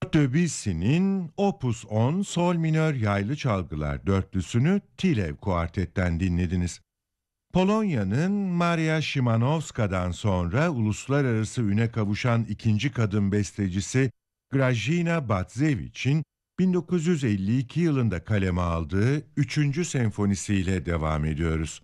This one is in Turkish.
Debussy'nin Opus 10 Sol minör yaylı çalgılar dörtlüsünü Tilev Kuartet'ten dinlediniz. Polonya'nın Maria Szymanowska'dan sonra uluslararası üne kavuşan ikinci kadın bestecisi Grażyna Batzewicz'in 1952 yılında kaleme aldığı 3. senfonisiyle devam ediyoruz.